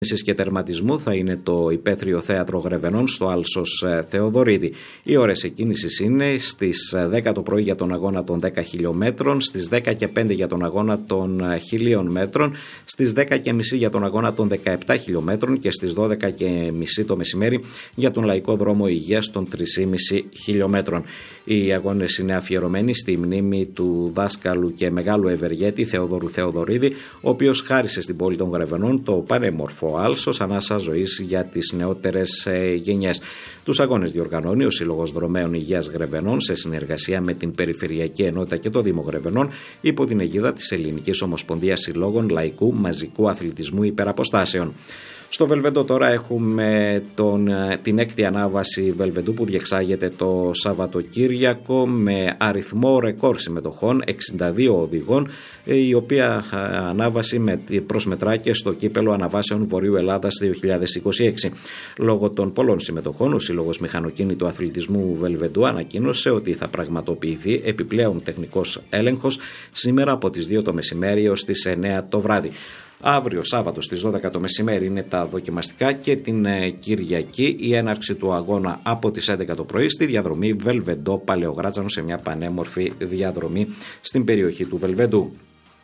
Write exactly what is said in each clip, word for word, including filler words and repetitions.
και τερματισμού θα είναι το Υπαίθριο Θέατρο Γρεβενών στο Άλσος Θεοδωρίδη. Οι ώρες εκκίνησης είναι στις δέκα το πρωί για τον αγώνα των δέκα χιλιόμετρων, στις δέκα και πέντε για τον αγώνα των χιλίων μέτρων, στις δέκα και μισή για τον αγώνα των δεκαεπτά χιλιόμετρων και στις δώδεκα και μισή το μεσημέρι για τον Λαϊκό Δρόμο Υγείας των τρία και μισή χιλιόμετρων. Οι αγώνες είναι αφιερωμένοι στη μνήμη του δάσκαλου και μεγάλου ευεργέτη Θεοδόρου Θεοδωρίδη, ο οποίος χάρισε στην πόλη των Γρεβενών το πανέμορφο άλσος ανάσα ζωής για τις νεότερες γενιές. Τους αγώνες διοργανώνει ο Σύλλογος Δρομέων Υγείας Γρεβενών σε συνεργασία με την Περιφερειακή Ενότητα και το Δήμο Γρεβενών υπό την αιγίδα της Ελληνικής Ομοσπονδίας Συλλόγων Λαϊκού Μαζικού Αθλητισμού Υπεραποστάσεων. Στο Βελβεντό τώρα έχουμε τον, την έκτη ανάβαση Βελβεντού που διεξάγεται το Σαββατοκύριακο με αριθμό ρεκόρ συμμετοχών εξήντα δύο οδηγών, η οποία ανάβαση προσμετρά και στο κύπελο αναβάσεων Βορείου Ελλάδας δύο χιλιάδες είκοσι έξι. Λόγω των πολλών συμμετοχών, ο Σύλλογος Μηχανοκίνητου Αθλητισμού Βελβεντού ανακοίνωσε ότι θα πραγματοποιηθεί επιπλέον τεχνικός έλεγχος σήμερα από τις δύο το μεσημέρι έως τις εννέα το βράδυ. Αύριο Σάββατο στις δώδεκα το μεσημέρι είναι τα δοκιμαστικά και την Κυριακή η έναρξη του αγώνα από τις έντεκα το πρωί στη διαδρομή Βελβεντό Παλαιογράτζανο, σε μια πανέμορφη διαδρομή στην περιοχή του Βελβεντού.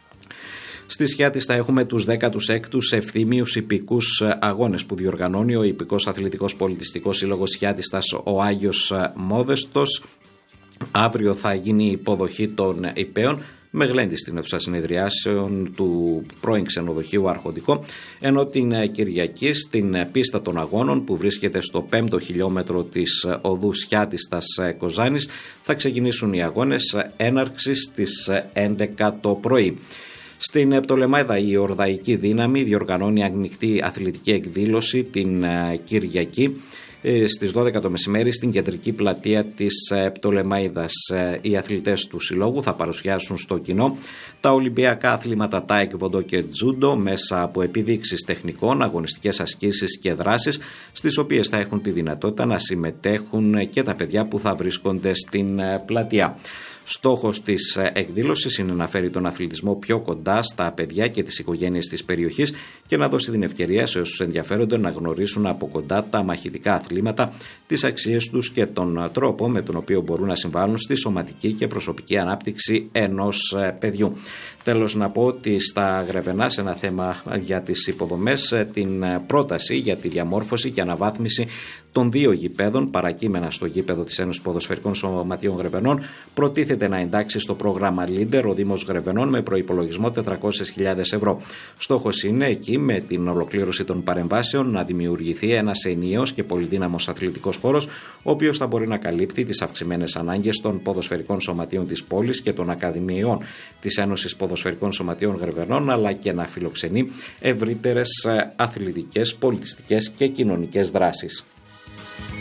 Στη Σιάτης θα έχουμε τους δέκατους έκτους ευθύμιους ιππικούς αγώνες που διοργανώνει ο Ιππικός Αθλητικός Πολιτιστικός Σύλλογος Σιάτιστας ο Άγιος Μόδεστος. Αύριο θα γίνει η υποδοχή των υπέων με γλέντι στην αίθουσα συνεδριάσεων του πρώην ξενοδοχείου Αρχοντικό, ενώ την Κυριακή στην πίστα των αγώνων που βρίσκεται στο πέμπτο χιλιόμετρο της οδού Σιάτιστας Κοζάνης θα ξεκινήσουν οι αγώνες έναρξης στις έντεκα το πρωί. Στην Πτολεμάιδα η Ορδαϊκή Δύναμη διοργανώνει ανοιχτή αθλητική εκδήλωση την Κυριακή στις δώδεκα το μεσημέρι στην κεντρική πλατεία της Πτολεμαΐδας. Οι αθλητές του συλλόγου θα παρουσιάσουν στο κοινό τα Ολυμπιακά αθλήματα τάικ, βοντό και τζούντο μέσα από επιδείξεις τεχνικών, αγωνιστικές ασκήσεις και δράσεις, στις οποίες θα έχουν τη δυνατότητα να συμμετέχουν και τα παιδιά που θα βρίσκονται στην πλατεία. Στόχος της εκδήλωσης είναι να φέρει τον αθλητισμό πιο κοντά στα παιδιά και τις οικογένειες της περιοχής και να δώσει την ευκαιρία σε όσους ενδιαφέρονται να γνωρίσουν από κοντά τα μαχητικά αθλήματα, τις αξίες τους και τον τρόπο με τον οποίο μπορούν να συμβάλλουν στη σωματική και προσωπική ανάπτυξη ενός παιδιού. Τέλος, να πω ότι στα Γρεβενά, σε ένα θέμα για τις υποδομές, την πρόταση για τη διαμόρφωση και αναβάθμιση των δύο γηπέδων παρακείμενα στο γήπεδο της Ένωσης Ποδοσφαιρικών Σωματείων Γρεβενών προτίθεται να εντάξει στο πρόγραμμα Leader ο Δήμος Γρεβενών με προϋπολογισμό τετρακόσιες χιλιάδες ευρώ. Στόχος είναι εκεί με την ολοκλήρωση των παρεμβάσεων να δημιουργηθεί ένας ενιαίος και πολυδύναμος αθλητικός χώρος, ο οποίος θα μπορεί να καλύπτει τις αυξημένες ανάγκες των ποδοσφαιρικών σωματείων της πόλης και των ακαδημιών της Ένωσης Ποδοσφαιρικών Σωματείων Γρεβενών, αλλά και να φιλοξενεί ευρύτερες αθλητικές, πολιτιστικές και κοινωνικές δράσεις.